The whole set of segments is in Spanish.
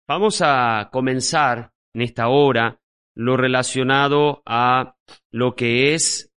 Vamos a comenzar en esta hora lo relacionado a lo que es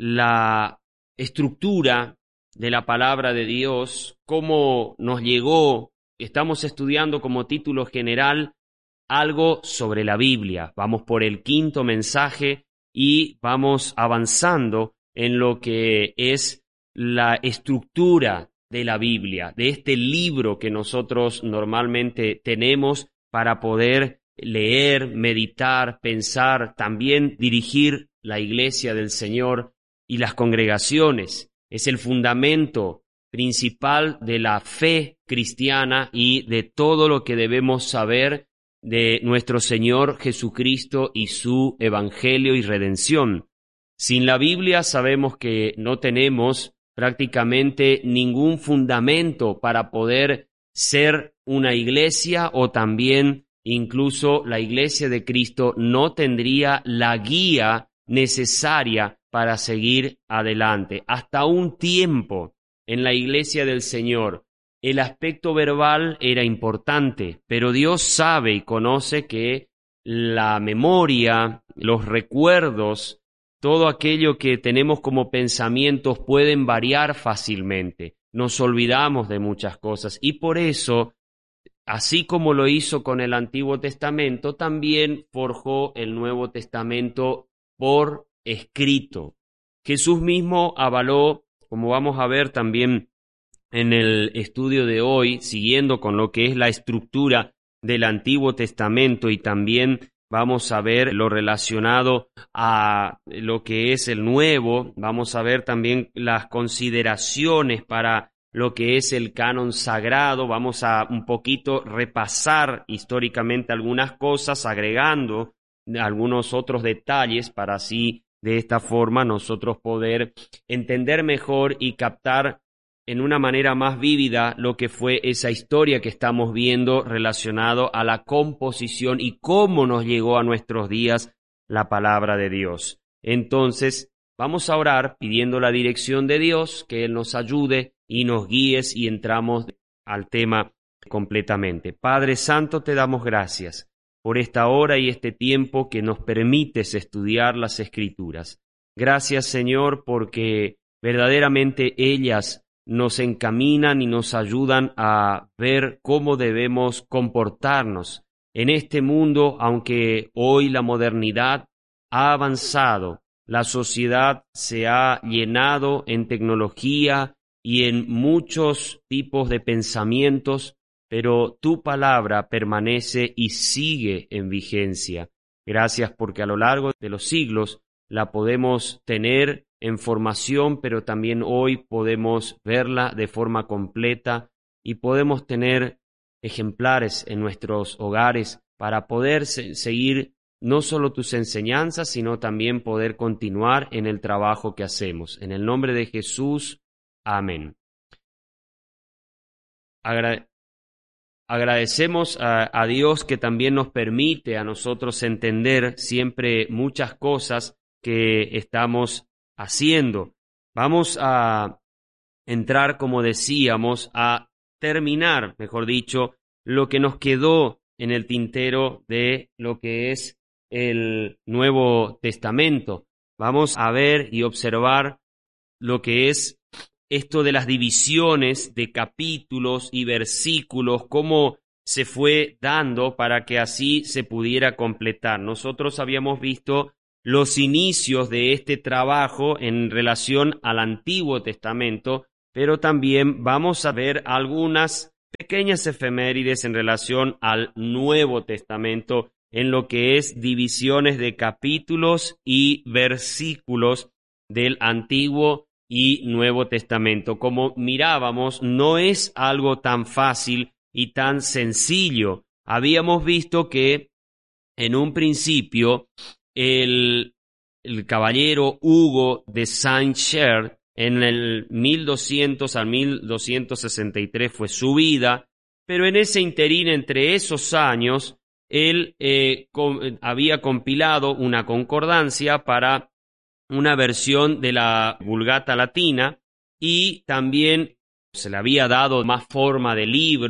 la estructura de la palabra de Dios, cómo nos llegó. Estamos estudiando como título general algo sobre la Biblia. Vamos por el quinto mensaje y vamos avanzando en lo que es la estructura de la Biblia, de este libro que nosotros normalmente tenemos para poder leer, meditar, pensar, también dirigir la iglesia del Señor y las congregaciones. Es el fundamento principal de la fe cristiana y de todo lo que debemos saber de nuestro Señor Jesucristo y su evangelio y redención. Sin la Biblia sabemos que no tenemos prácticamente ningún fundamento para poder ser una iglesia, o también incluso la iglesia de Cristo no tendría la guía necesaria para seguir adelante. Hasta un tiempo en la iglesia del Señor el aspecto verbal era importante, pero Dios sabe y conoce que la memoria, los recuerdos, todo aquello que tenemos como pensamientos pueden variar fácilmente. Nos olvidamos de muchas cosas y por eso, así como lo hizo con el Antiguo Testamento, también forjó el Nuevo Testamento por escrito. Jesús mismo avaló, como vamos a ver también en el estudio de hoy, siguiendo con lo que es la estructura del Antiguo Testamento, y también vamos a ver lo relacionado a lo que es el Nuevo. Vamos a ver también las consideraciones para lo que es el canon sagrado. Vamos a un poquito repasar históricamente algunas cosas, agregando algunos otros detalles para así, de esta forma, nosotros poder entender mejor y captar en una manera más vívida lo que fue esa historia que estamos viendo relacionado a la composición y cómo nos llegó a nuestros días la palabra de Dios. Entonces, vamos a orar pidiendo la dirección de Dios, que Él nos ayude y nos guíe, y entramos al tema completamente. Padre Santo, te damos gracias por esta hora y este tiempo que nos permites estudiar las Escrituras. Gracias, Señor, porque verdaderamente ellas nos encaminan y nos ayudan a ver cómo debemos comportarnos en este mundo, aunque hoy la modernidad ha avanzado, la sociedad se ha llenado en tecnología y en muchos tipos de pensamientos, pero tu palabra permanece y sigue en vigencia. Gracias porque a lo largo de los siglos la podemos tener en formación, pero también hoy podemos verla de forma completa y podemos tener ejemplares en nuestros hogares para poder seguir no solo tus enseñanzas, sino también poder continuar en el trabajo que hacemos. En el nombre de Jesús, amén. Agradecemos a Dios que también nos permite a nosotros entender siempre muchas cosas que estamos haciendo. Vamos a entrar, como decíamos, a terminar, mejor dicho, lo que nos quedó en el tintero de lo que es el Nuevo Testamento. Vamos a ver y observar lo que es esto de las divisiones de capítulos y versículos, cómo se fue dando para que así se pudiera completar. Nosotros habíamos visto los inicios de este trabajo en relación al Antiguo Testamento, pero también vamos a ver algunas pequeñas efemérides en relación al Nuevo Testamento, en lo que es divisiones de capítulos y versículos del Antiguo y Nuevo Testamento. Como mirábamos, no es algo tan fácil y tan sencillo. Habíamos visto que en un principio el caballero Hugo de Saint-Cher, en el 1200 al 1263 fue su vida, pero en ese interín, entre esos años, él había compilado una concordancia para una versión de la Vulgata Latina, y también se le había dado más forma de libro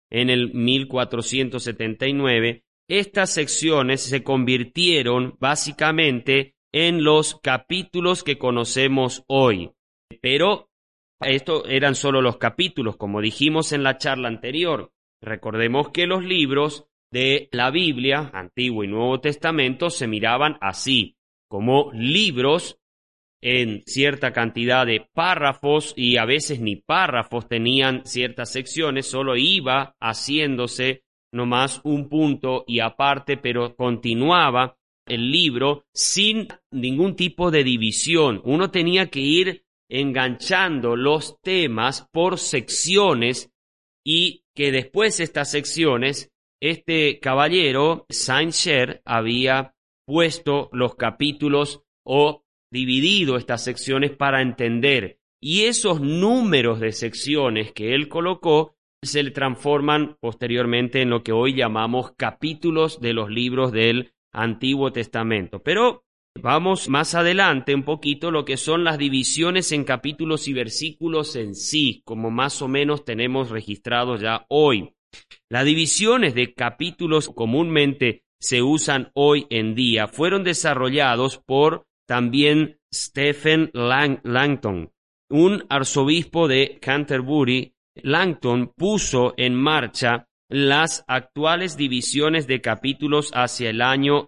en el 1479, estas secciones se convirtieron básicamente en los capítulos que conocemos hoy. Pero estos eran solo los capítulos, como dijimos en la charla anterior. Recordemos que los libros de la Biblia, Antiguo y Nuevo Testamento, se miraban así, como libros en cierta cantidad de párrafos, y a veces ni párrafos tenían ciertas secciones, solo iba haciéndose nomás un punto y aparte, pero continuaba el libro sin ningún tipo de división. Uno tenía que ir enganchando los temas por secciones, y que después estas secciones, este caballero, Saint-Cher, había puesto los capítulos o dividido estas secciones para entender, y esos números de secciones que él colocó se le transforman posteriormente en lo que hoy llamamos capítulos de los libros del Antiguo Testamento. Pero vamos más adelante un poquito lo que son las divisiones en capítulos y versículos en sí, como más o menos tenemos registrados ya hoy. Las divisiones de capítulos comúnmente se usan hoy en día fueron desarrollados por también Stephen Langton, un arzobispo de Canterbury. Langton puso en marcha las actuales divisiones de capítulos hacia el año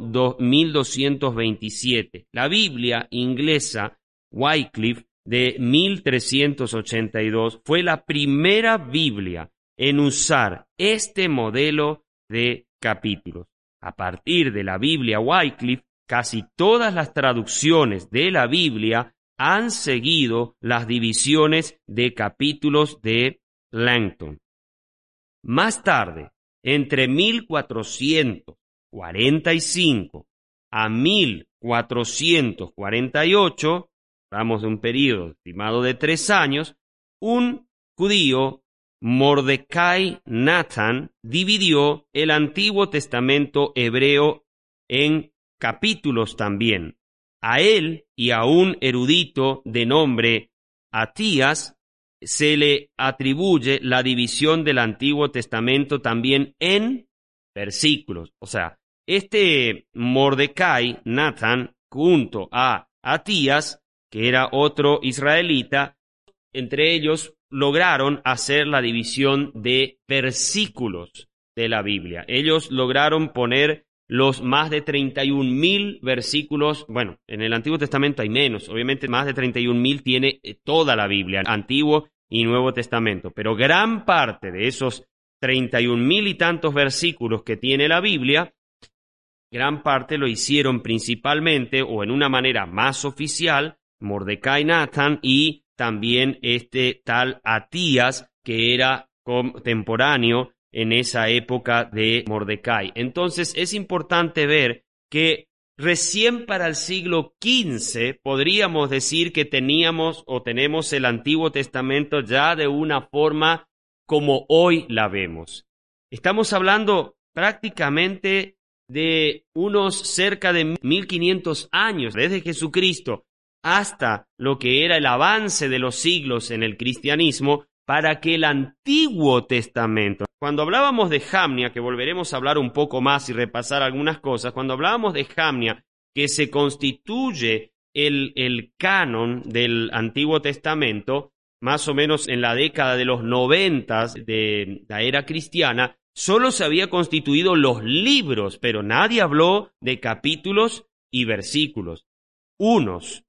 1227. La Biblia inglesa Wycliffe de 1382 fue la primera Biblia en usar este modelo de capítulos. A partir de la Biblia Wycliffe, casi todas las traducciones de la Biblia han seguido las divisiones de capítulos de Langton. Más tarde, entre 1445 a 1448, hablamos de un periodo estimado de 3 años, un judío, Mordecai Nathan, dividió el Antiguo Testamento hebreo en capítulos también. A él y a un erudito de nombre Atías se le atribuye la división del Antiguo Testamento también en versículos. O sea, este Mordecai Nathan junto a Atías, que era otro israelita, entre ellos lograron hacer la división de versículos de la Biblia. Ellos lograron poner los más de 31,000 versículos. Bueno, en el Antiguo Testamento hay menos, obviamente más de 31,000 tiene toda la Biblia, Antiguo y Nuevo Testamento, pero gran parte de esos 31,000 y tantos versículos que tiene la Biblia, gran parte lo hicieron principalmente o en una manera más oficial Mordecai Nathan y también este tal Atías, que era contemporáneo en esa época de Mordecai. Entonces es importante ver que recién para el siglo XV podríamos decir que teníamos o tenemos el Antiguo Testamento ya de una forma como hoy la vemos. Estamos hablando prácticamente de unos cerca de 1500 años desde Jesucristo hasta lo que era el avance de los siglos en el cristianismo, para que el Antiguo Testamento, cuando hablábamos de Jamnia, que volveremos a hablar un poco más y repasar algunas cosas, cuando hablábamos de Jamnia, que se constituye el canon del Antiguo Testamento, más o menos en la década de los 90 de la era cristiana, solo se había constituido los libros, pero nadie habló de capítulos y versículos. Unos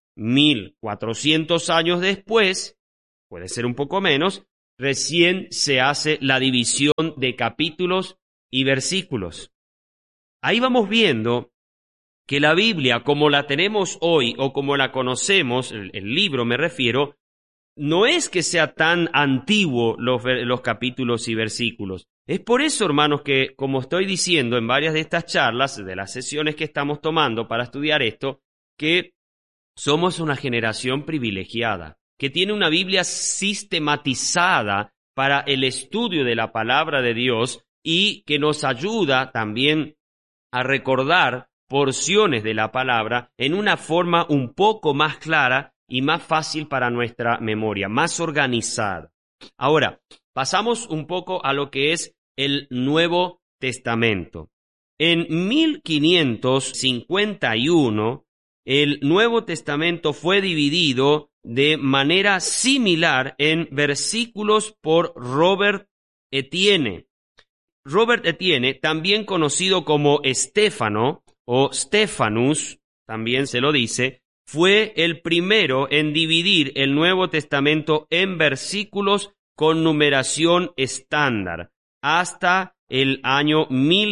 1400 años después, puede ser un poco menos, recién se hace la división de capítulos y versículos. Ahí vamos viendo que la Biblia, como la tenemos hoy o como la conocemos, el libro me refiero, no es que sea tan antiguo los capítulos y versículos. Es por eso, hermanos, que como estoy diciendo en varias de estas charlas, de las sesiones que estamos tomando para estudiar esto, que somos una generación privilegiada, que tiene una Biblia sistematizada para el estudio de la palabra de Dios y que nos ayuda también a recordar porciones de la palabra en una forma un poco más clara y más fácil para nuestra memoria, más organizada. Ahora, pasamos un poco a lo que es el Nuevo Testamento. En 1551, el Nuevo Testamento fue dividido de manera similar en versículos por Robert Estienne. Robert Estienne, también conocido como Estéfano o Stephanus, también se lo dice, fue el primero en dividir el Nuevo Testamento en versículos con numeración estándar hasta el año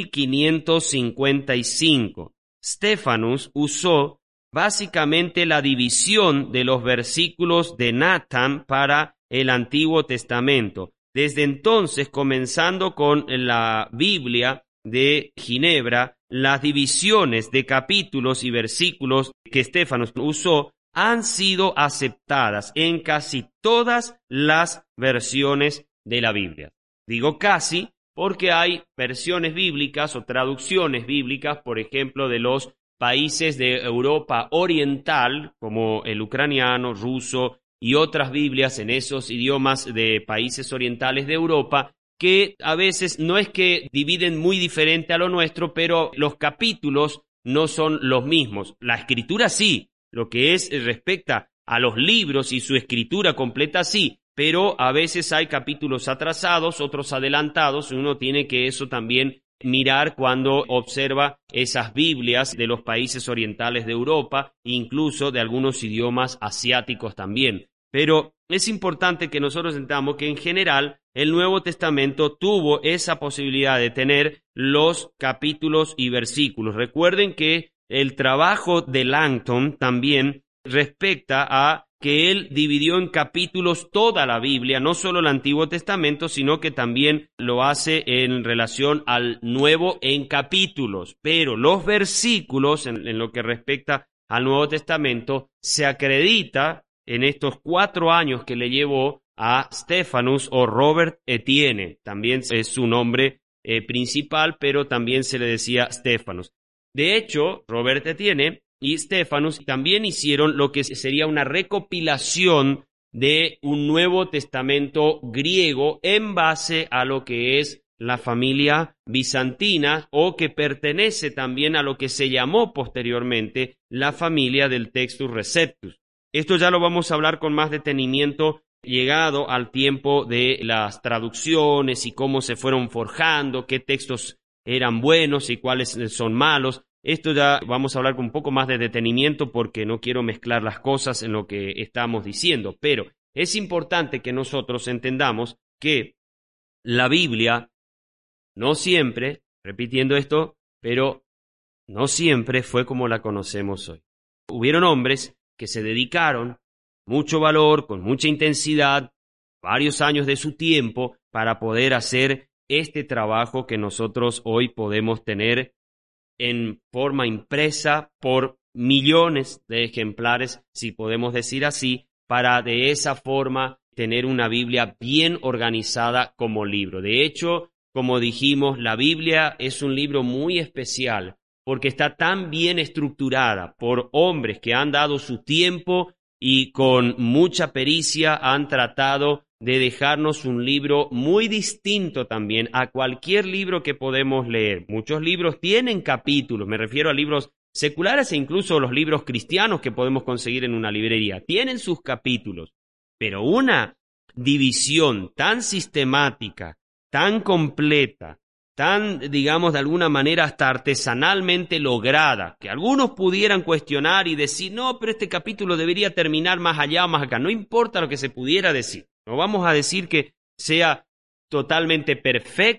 1555. Stephanus usó básicamente la división de los versículos de Nathan para el Antiguo Testamento. Desde entonces, comenzando con la Biblia de Ginebra, las divisiones de capítulos y versículos que Stephanus usó han sido aceptadas en casi todas las versiones de la Biblia. Digo casi porque hay versiones bíblicas o traducciones bíblicas, por ejemplo, de los países de Europa Oriental, como el ucraniano, ruso y otras Biblias en esos idiomas de países orientales de Europa, que a veces no es que dividen muy diferente a lo nuestro, pero los capítulos no son los mismos. La escritura sí, lo que respecta a los libros y su escritura completa sí, pero a veces hay capítulos atrasados, otros adelantados, y uno tiene que eso también mirar cuando observa esas Biblias de los países orientales de Europa, incluso de algunos idiomas asiáticos también. Pero es importante que nosotros entendamos que en general el Nuevo Testamento tuvo esa posibilidad de tener los capítulos y versículos. Recuerden que el trabajo de Langton también respecta a que él dividió en capítulos toda la Biblia, no solo el Antiguo Testamento, sino que también lo hace en relación al Nuevo en capítulos. Pero los versículos, en lo que respecta al Nuevo Testamento, se acredita en estos 4 años que le llevó a Stephanus o Robert Estienne. También es su nombre principal, pero también se le decía Stephanus. De hecho, Robert Estienne y Stephanus también hicieron lo que sería una recopilación de un Nuevo Testamento griego en base a lo que es la familia bizantina o que pertenece también a lo que se llamó posteriormente la familia del Textus Receptus. Esto ya lo vamos a hablar con más detenimiento llegado al tiempo de las traducciones y cómo se fueron forjando, qué textos eran buenos y cuáles son malos. Esto ya vamos a hablar con un poco más de detenimiento porque no quiero mezclar las cosas en lo que estamos diciendo, pero es importante que nosotros entendamos que la Biblia no siempre, repitiendo esto, pero no siempre fue como la conocemos hoy. Hubieron hombres que se dedicaron mucho valor, con mucha intensidad, varios años de su tiempo para poder hacer este trabajo que nosotros hoy podemos tener en forma impresa por millones de ejemplares, si podemos decir así, para de esa forma tener una Biblia bien organizada como libro. De hecho, como dijimos, la Biblia es un libro muy especial porque está tan bien estructurada por hombres que han dado su tiempo y con mucha pericia han tratado de dejarnos un libro muy distinto también a cualquier libro que podemos leer. Muchos libros tienen capítulos, me refiero a libros seculares e incluso los libros cristianos que podemos conseguir en una librería. Tienen sus capítulos, pero una división tan sistemática, tan completa, tan, digamos, de alguna manera hasta artesanalmente lograda, que algunos pudieran cuestionar y decir, no, pero este capítulo debería terminar más allá o más acá. No importa lo que se pudiera decir. No vamos a decir que sea totalmente perfecto